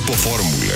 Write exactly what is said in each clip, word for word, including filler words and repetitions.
Grupo Fórmula.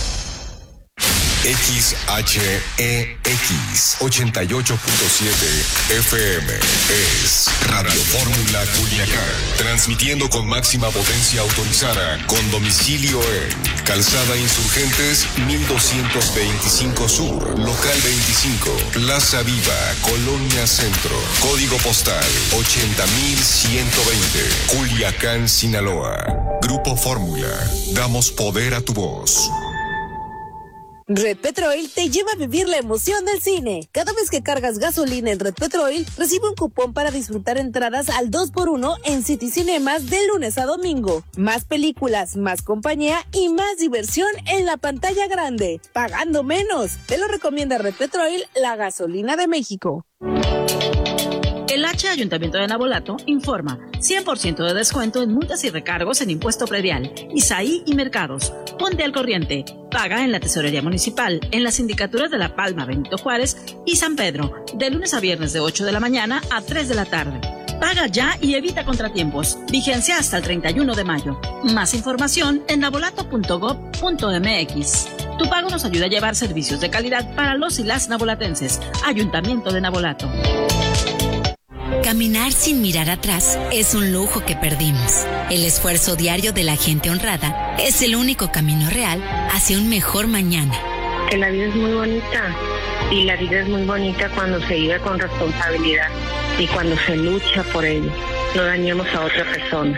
X H E X ochenta y ocho punto siete F M es Radio Fórmula Culiacán, transmitiendo con máxima potencia autorizada, con domicilio en Calzada Insurgentes mil doscientos veinticinco Sur, Local veinticinco, Plaza Viva, Colonia Centro, Código Postal ochenta mil ciento veinte, Culiacán, Sinaloa. Grupo Fórmula, damos poder a tu voz. Red Petrol te lleva a vivir la emoción del cine. Cada vez que cargas gasolina en Red Petrol, recibe un cupón para disfrutar entradas al dos por uno en City Cinemas de lunes a domingo. Más películas, más compañía y más diversión en la pantalla grande, pagando menos. Te lo recomienda Red Petrol, la gasolina de México. El H Ayuntamiento de Navolato informa cien por ciento de descuento en multas y recargos en impuesto predial, Isaí y mercados. Ponte al corriente. Paga en la Tesorería Municipal, en las sindicaturas de La Palma, Benito Juárez y San Pedro, de lunes a viernes de ocho de la mañana a tres de la tarde. Paga ya y evita contratiempos. Vigencia hasta el treinta y uno de mayo. Más información en navolato punto gob punto mx. Tu pago nos ayuda a llevar servicios de calidad para los y las navolatenses. Ayuntamiento de Navolato. Caminar sin mirar atrás es un lujo que perdimos. El esfuerzo diario de la gente honrada es el único camino real hacia un mejor mañana. Que la vida es muy bonita y la vida es muy bonita cuando se vive con responsabilidad y cuando se lucha por ello. No dañemos a otra persona.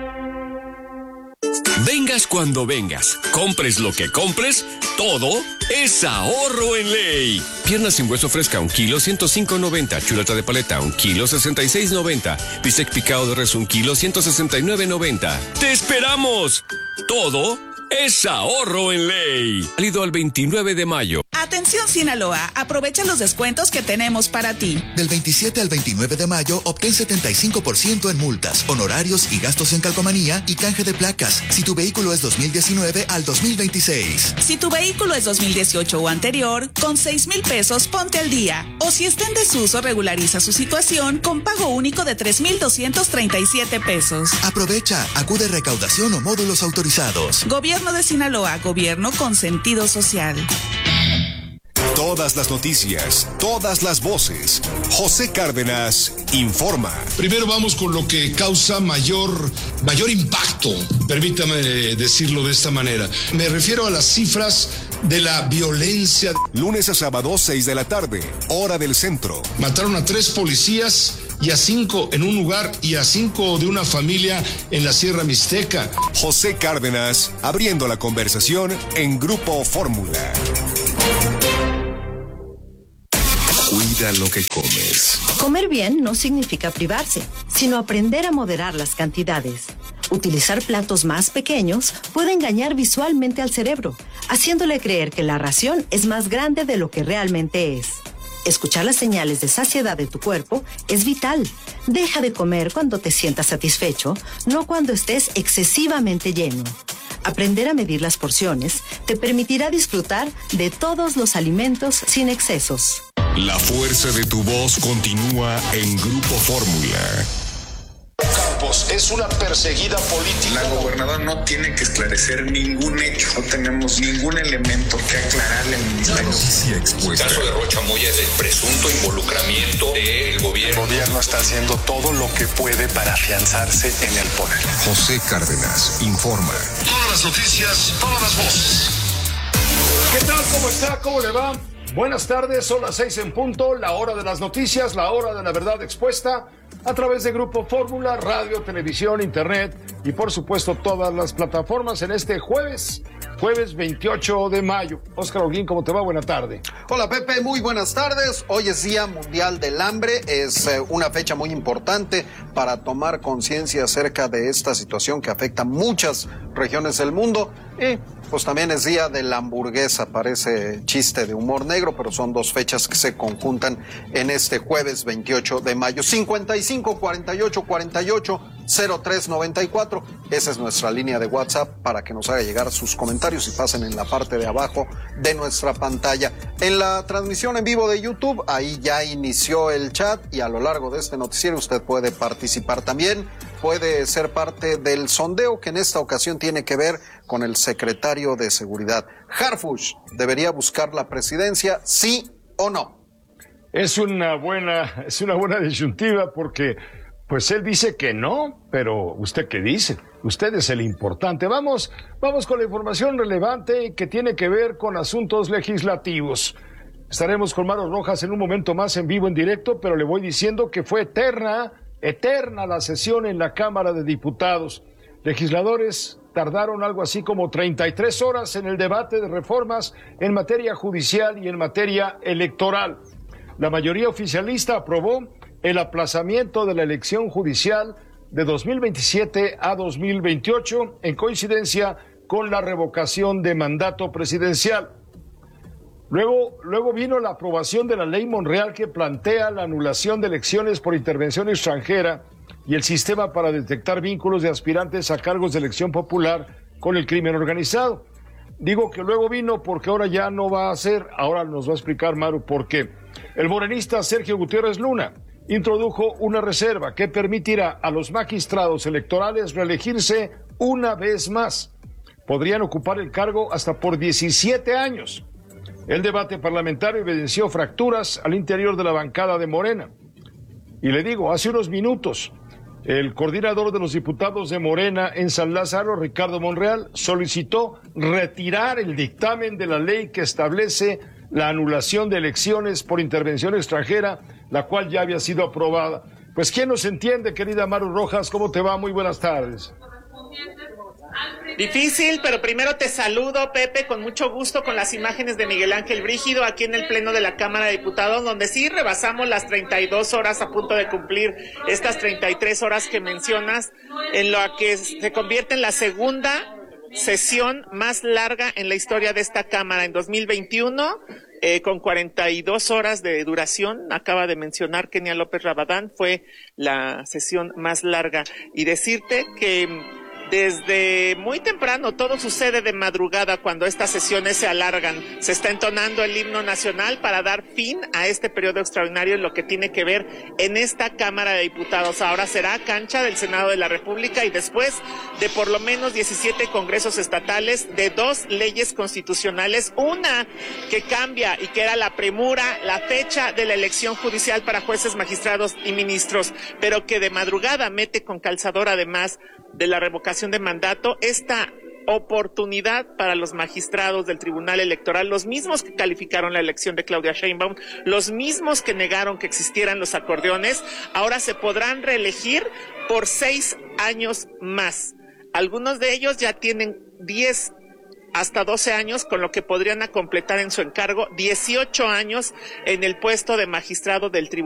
Vengas cuando vengas, compres lo que compres, todo es ahorro en ley. Pierna sin hueso fresca, un kilo, ciento cinco noventa. Chuleta de paleta, un kilo, sesenta y seis noventa. Bistec picado de res, un kilo, ciento sesenta y nueve noventa. ¡Te esperamos! Todo es ahorro en ley. Válido al veintinueve de mayo. Atención Sinaloa, aprovecha los descuentos que tenemos para ti. Del veintisiete al veintinueve de mayo, obtén setenta y cinco por ciento en multas, honorarios y gastos en calcomanía y canje de placas. Si tu vehículo es dos mil diecinueve al dos mil veintiséis. Si tu vehículo es dos mil dieciocho o anterior, con seis mil pesos ponte al día. O si está en desuso, regulariza su situación con pago único de tres mil doscientos treinta y siete pesos. Aprovecha, acude a recaudación o módulos autorizados. Gobierno de Sinaloa, gobierno con sentido social. Todas las noticias, todas las voces. José Cárdenas informa. Primero vamos con lo que causa mayor, mayor impacto, permítame decirlo de esta manera. Me refiero a las cifras de la violencia. Lunes a sábado, seis de la tarde, hora del centro. Mataron a tres policías y a cinco en un lugar y a cinco de una familia en la Sierra Mixteca. José Cárdenas, abriendo la conversación en Grupo Fórmula. Cuida lo que comes. Comer bien no significa privarse, sino aprender a moderar las cantidades. Utilizar platos más pequeños puede engañar visualmente al cerebro, haciéndole creer que la ración es más grande de lo que realmente es. Escuchar las señales de saciedad de tu cuerpo es vital. Deja de comer cuando te sientas satisfecho, no cuando estés excesivamente lleno. Aprender a medir las porciones te permitirá disfrutar de todos los alimentos sin excesos. La fuerza de tu voz continúa en Grupo Fórmula. Campos es una perseguida política. La gobernadora no tiene que esclarecer ningún hecho. No tenemos ningún elemento que aclararle al ministerio. La noticia expuesta. El caso de Rocha Moya es el presunto involucramiento del gobierno. El gobierno está haciendo todo lo que puede para afianzarse en el poder. José Cárdenas informa. Todas las noticias, todas las voces. ¿Qué tal? ¿Cómo está? ¿Cómo le va? Buenas tardes, son las seis en punto, la hora de las noticias, la hora de la verdad expuesta a través de Grupo Fórmula, radio, televisión, internet y por supuesto todas las plataformas en este jueves, jueves veintiocho de mayo. Óscar Holguín, ¿cómo te va? Buena tarde. Hola Pepe, muy buenas tardes. Hoy es Día Mundial del Hambre, es eh, una fecha muy importante para tomar conciencia acerca de esta situación que afecta a muchas regiones del mundo y pues también es Día de la Hamburguesa, parece chiste de humor negro, pero son dos fechas que se conjuntan en este jueves veintiocho de mayo. cincuenta y cinco, cuarenta y ocho, cuarenta y ocho, cero tres noventa y cuatro, esa es nuestra línea de WhatsApp para que nos haga llegar sus comentarios y pasen en la parte de abajo de nuestra pantalla. En la transmisión en vivo de YouTube, ahí ya inició el chat y a lo largo de este noticiero usted puede participar también. puede ser parte del sondeo que en esta ocasión tiene que ver con el secretario de Seguridad. Harfuch debería buscar la presidencia, ¿sí o no? Es una buena, es una buena disyuntiva porque, pues él dice que no, pero ¿usted qué dice? Usted es el importante. Vamos, vamos con la información relevante que tiene que ver con asuntos legislativos. Estaremos con Maru Rojas en un momento más en vivo, en directo, pero le voy diciendo que fue eterna, eterna la sesión en la Cámara de Diputados. Legisladores tardaron algo así como treinta y tres horas en el debate de reformas en materia judicial y en materia electoral. La mayoría oficialista aprobó el aplazamiento de la elección judicial de dos mil veintisiete a dos mil veintiocho en coincidencia con la revocación de mandato presidencial. Luego, luego vino la aprobación de la ley Monreal que plantea la anulación de elecciones por intervención extranjera y el sistema para detectar vínculos de aspirantes a cargos de elección popular con el crimen organizado. Digo que luego vino porque ahora ya no va a ser, ahora nos va a explicar Maru por qué. El morenista Sergio Gutiérrez Luna introdujo una reserva que permitirá a los magistrados electorales reelegirse una vez más. Podrían ocupar el cargo hasta por diecisiete años. El debate parlamentario evidenció fracturas al interior de la bancada de Morena. Y le digo, hace unos minutos, el coordinador de los diputados de Morena en San Lázaro, Ricardo Monreal, solicitó retirar el dictamen de la ley que establece la anulación de elecciones por intervención extranjera, la cual ya había sido aprobada. Pues, ¿quién nos entiende, querida Maru Rojas? ¿Cómo te va? Muy buenas tardes. Difícil, pero primero te saludo, Pepe, con mucho gusto con las imágenes de Miguel Ángel Brígido aquí en el Pleno de la Cámara de Diputados, donde sí rebasamos las treinta y dos horas a punto de cumplir estas treinta y tres horas que mencionas, en lo que se convierte en la segunda sesión más larga en la historia de esta Cámara. En dos mil veintiuno, eh, con cuarenta y dos horas de duración, acaba de mencionar Kenia López Rabadán, fue la sesión más larga. Y decirte que desde muy temprano, todo sucede de madrugada cuando estas sesiones se alargan. Se está entonando el himno nacional para dar fin a este periodo extraordinario en lo que tiene que ver en esta Cámara de Diputados. Ahora será cancha del Senado de la República y después de por lo menos diecisiete congresos estatales, de dos leyes constitucionales, una que cambia y que era la premura, la fecha de la elección judicial para jueces, magistrados y ministros, pero que de madrugada mete con calzador, además de la revocación de mandato, esta oportunidad para los magistrados del Tribunal Electoral, los mismos que calificaron la elección de Claudia Sheinbaum, los mismos que negaron que existieran los acordeones, ahora se podrán reelegir por seis años más. Algunos de ellos ya tienen diez hasta doce años, con lo que podrían completar en su encargo dieciocho años en el puesto de magistrado del Tribunal